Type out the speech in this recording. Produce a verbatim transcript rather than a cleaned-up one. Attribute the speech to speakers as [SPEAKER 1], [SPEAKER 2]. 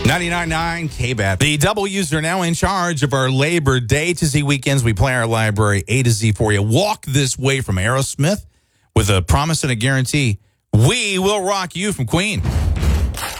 [SPEAKER 1] ninety-nine point nine K B A T. The W's are now in charge of our Labor Day to Z weekends. We play our library A to Z for you. Walk This Way from Aerosmith with a promise and a guarantee. We will rock you from Queen.